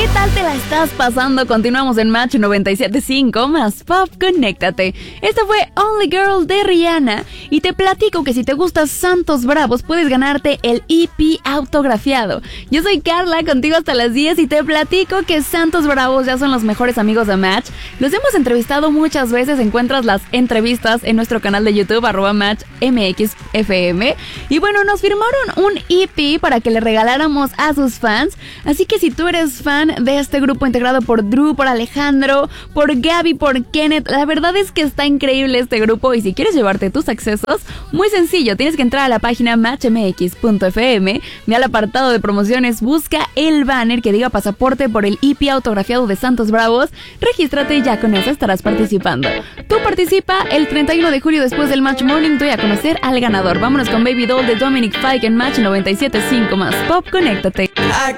¿Qué tal te la estás pasando? Continuamos en Match 97.5 más Pop, conéctate. Esta fue Only Girl de Rihanna y te platico que si te gustan Santos Bravos puedes ganarte el EP autografiado. Yo soy Carla, contigo hasta las 10 y te platico que Santos Bravos ya son los mejores amigos de Match. Los hemos entrevistado muchas veces, encuentras las entrevistas en nuestro canal de YouTube @MatchMXFM. Y bueno, nos firmaron un EP para que le regaláramos a sus fans. Así que si tú eres fan de este grupo integrado por Drew, por Alejandro, por Gaby, por Kenneth, la verdad es que está increíble este grupo y si quieres llevarte tus accesos, muy sencillo, tienes que entrar a la página matchmx.fm, ve al apartado de promociones, busca el banner que diga pasaporte por el EP autografiado de Santos Bravos, regístrate y ya con eso estarás participando. Tú participa el 31 de julio después del Match Morning, doy a conocer al ganador. Vámonos con Baby Doll de Dominic Fike en Match 97.5 más Pop, conéctate.